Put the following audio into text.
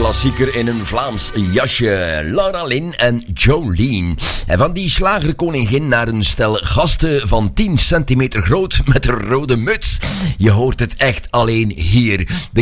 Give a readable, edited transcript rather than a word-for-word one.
klassieker in een Vlaams jasje. Laura Lynn en Jolene. En van die slagerkoningin naar een stel gasten van 10 centimeter groot met een rode muts. Je hoort het echt alleen hier. De